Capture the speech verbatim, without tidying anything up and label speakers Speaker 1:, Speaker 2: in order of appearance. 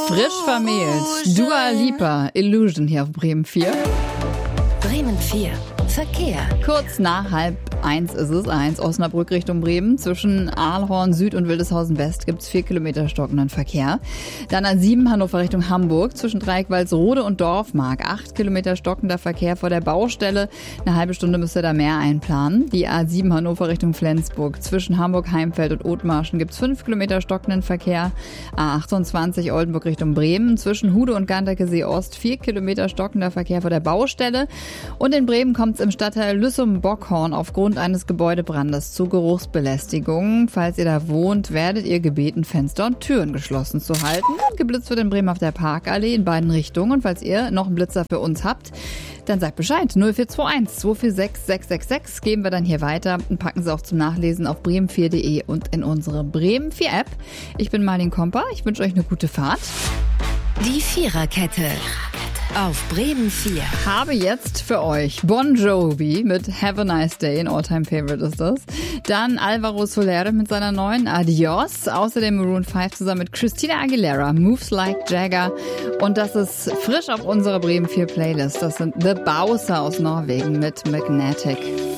Speaker 1: Frisch vermählt. Dua Lipa, Illusion hier auf Bremen vier.
Speaker 2: Bremen vier. Verkehr.
Speaker 1: Kurz nach halb eins ist es, eins Osnabrück Richtung Bremen. Zwischen Aalhorn Süd und Wildeshausen West gibt's vier Kilometer stockenden Verkehr. Dann A sieben Hannover Richtung Hamburg. Zwischen Dreieckwalsrode und Dorfmark acht Kilometer stockender Verkehr vor der Baustelle. Eine halbe Stunde müsst ihr da mehr einplanen. Die A sieben Hannover Richtung Flensburg. Zwischen Hamburg-Heimfeld und Othmarschen gibt's fünf Kilometer stockenden Verkehr. A achtundzwanzig Oldenburg Richtung Bremen. Zwischen Hude und Ganderkesee Ost vier Kilometer stockender Verkehr vor der Baustelle. Und in Bremen kommt's im Stadtteil Lüssum-Bockhorn aufgrund eines Gebäudebrandes zu Geruchsbelästigungen. Falls ihr da wohnt, werdet ihr gebeten, Fenster und Türen geschlossen zu halten. Geblitzt wird in Bremen auf der Parkallee in beiden Richtungen. Und falls ihr noch einen Blitzer für uns habt, dann sagt Bescheid. null vier zwei eins zwei vier sechs sechs sechs sechs geben wir dann hier weiter und packen sie auch zum Nachlesen auf bremen vier punkt de und in unsere Bremen vier App. Ich bin Marlin Komper. Ich wünsche euch eine gute Fahrt.
Speaker 2: Die Viererkette. Auf Bremen vier.
Speaker 1: Habe jetzt für euch Bon Jovi mit Have a Nice Day, ein Alltime Favorite ist das. Dann Alvaro Soler mit seiner neuen Adios. Außerdem Maroon fünf zusammen mit Christina Aguilera, Moves Like Jagger. Und das ist frisch auf unserer Bremen vier Playlist. Das sind The Bowser aus Norwegen mit Magnetic.